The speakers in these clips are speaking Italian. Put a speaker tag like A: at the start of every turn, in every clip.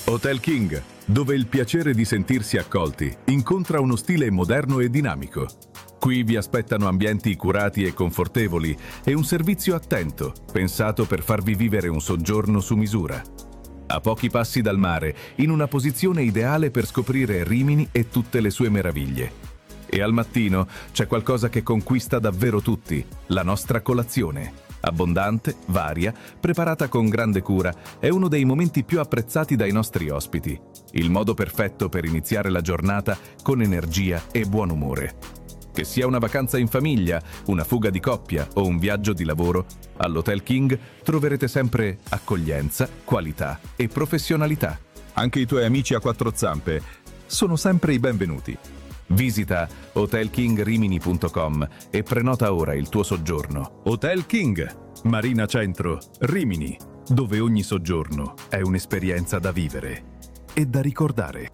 A: Hotel King, dove il piacere di sentirsi accolti incontra uno stile moderno e dinamico. Qui vi aspettano ambienti curati e confortevoli e un servizio attento, pensato per farvi vivere un soggiorno su misura. A pochi passi dal mare, in una posizione ideale per scoprire Rimini e tutte le sue meraviglie. E al mattino c'è qualcosa che conquista davvero tutti, la nostra colazione. Abbondante, varia, preparata con grande cura, è uno dei momenti più apprezzati dai nostri ospiti. Il modo perfetto per iniziare la giornata con energia e buon umore. Che sia una vacanza in famiglia, una fuga di coppia o un viaggio di lavoro, all'Hotel King troverete sempre accoglienza, qualità e professionalità. Anche i tuoi amici a quattro zampe sono sempre i benvenuti. Visita hotelkingrimini.com e prenota ora il tuo soggiorno. Hotel King, Marina Centro, Rimini, dove ogni soggiorno è un'esperienza da vivere e da ricordare.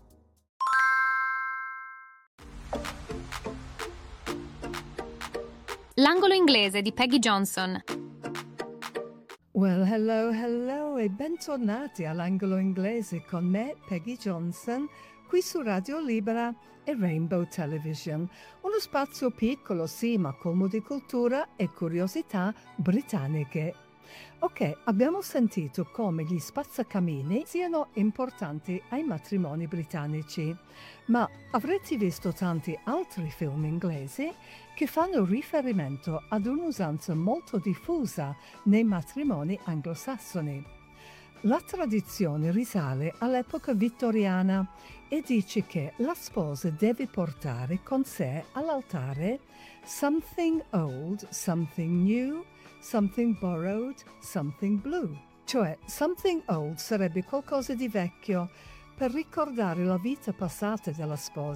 B: L'angolo inglese di Peggy Johnson.
C: Well, hello e bentornati all'angolo inglese con me, Peggy Johnson, qui su Radio Libera e Rainbow Television. Uno spazio piccolo, sì, ma colmo di cultura e curiosità britanniche. Ok, abbiamo sentito come gli spazzacamini siano importanti ai matrimoni britannici, ma avrete visto tanti altri film inglesi che fanno riferimento ad un'usanza molto diffusa nei matrimoni anglosassoni. La tradizione risale all'epoca vittoriana e dice che la sposa deve portare con sé all'altare something old, something new, something borrowed, something blue. Cioè, something old sarebbe qualcosa di vecchio per ricordare la vita passata della sposa